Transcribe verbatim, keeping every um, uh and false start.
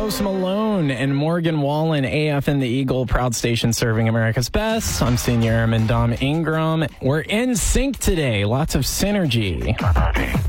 Post Malone and Morgan Wallen, A F and the Eagle, proud station serving America's best. I'm Senior Airman Dom Ingram. We're in sync today. Lots of synergy.